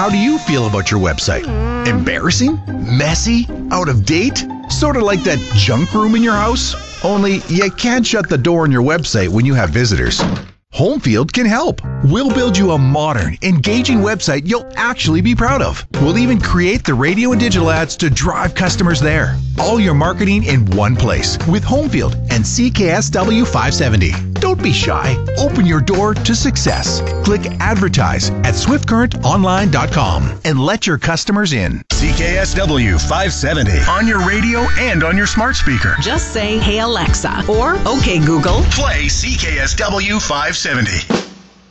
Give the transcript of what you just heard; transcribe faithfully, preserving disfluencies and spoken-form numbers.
How do you feel about your website? Embarrassing? Messy? Out of date? Sort of like that junk room in your house? Only you can't shut the door on your website when you have visitors. Homefield can help. We'll build you a modern, engaging website you'll actually be proud of. We'll even create the radio and digital ads to drive customers there. All your marketing in one place with Homefield and C K S W five seventy. Don't be shy. Open your door to success. Click advertise at swift current online dot com and let your customers in. C K S W five seventy on your radio and on your smart speaker. Just say, "Hey Alexa," or "Okay Google, play C K S W five seventy.